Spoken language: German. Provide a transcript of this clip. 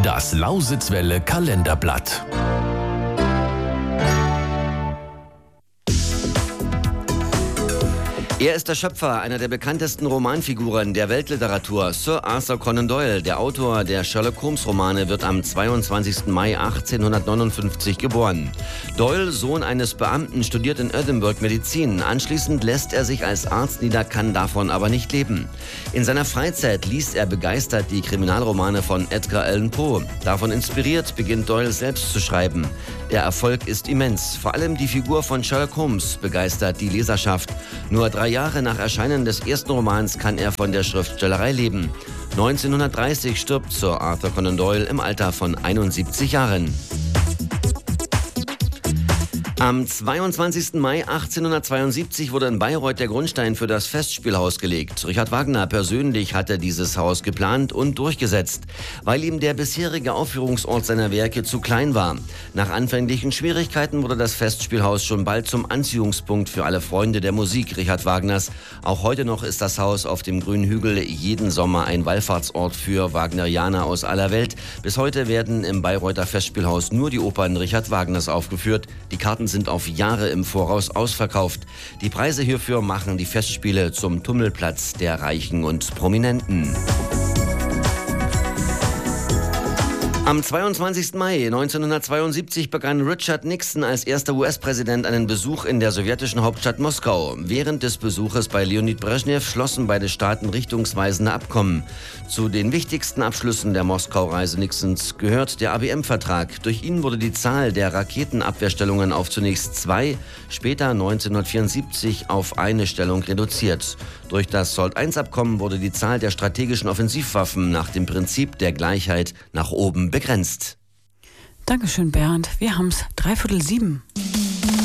Das Lausitzwelle Kalenderblatt. Er ist der Schöpfer einer der bekanntesten Romanfiguren der Weltliteratur, Sir Arthur Conan Doyle. Der Autor der Sherlock-Holmes-Romane wird am 22. Mai 1859 geboren. Doyle, Sohn eines Beamten, studiert in Edinburgh Medizin. Anschließend lässt er sich als Arzt nieder, kann davon aber nicht leben. In seiner Freizeit liest er begeistert die Kriminalromane von Edgar Allan Poe. Davon inspiriert beginnt Doyle selbst zu schreiben. Der Erfolg ist immens. Vor allem die Figur von Sherlock Holmes begeistert die Leserschaft. Nur 3 Jahre nach Erscheinen des ersten Romans kann er von der Schriftstellerei leben. 1930 stirbt Sir Arthur Conan Doyle im Alter von 71 Jahren. Am 22. Mai 1872 wurde in Bayreuth der Grundstein für das Festspielhaus gelegt. Richard Wagner persönlich hatte dieses Haus geplant und durchgesetzt, weil ihm der bisherige Aufführungsort seiner Werke zu klein war. Nach anfänglichen Schwierigkeiten wurde das Festspielhaus schon bald zum Anziehungspunkt für alle Freunde der Musik Richard Wagners. Auch heute noch ist das Haus auf dem grünen Hügel jeden Sommer ein Wallfahrtsort für Wagnerianer aus aller Welt. Bis heute werden im Bayreuther Festspielhaus nur die Opern Richard Wagners aufgeführt. Die Karten sind auf Jahre im Voraus ausverkauft. Die Preise hierfür machen die Festspiele zum Tummelplatz der Reichen und Prominenten. Am 22. Mai 1972 begann Richard Nixon als erster US-Präsident einen Besuch in der sowjetischen Hauptstadt Moskau. Während des Besuches bei Leonid Brezhnev schlossen beide Staaten richtungsweisende Abkommen. Zu den wichtigsten Abschlüssen der Moskau-Reise Nixons gehört der ABM-Vertrag. Durch ihn wurde die Zahl der Raketenabwehrstellungen auf zunächst 2, später 1974 auf 1 Stellung reduziert. Durch das SALT-I-Abkommen wurde die Zahl der strategischen Offensivwaffen nach dem Prinzip der Gleichheit nach oben begrenzt. Dankeschön, Bernd. Wir haben's 6:45.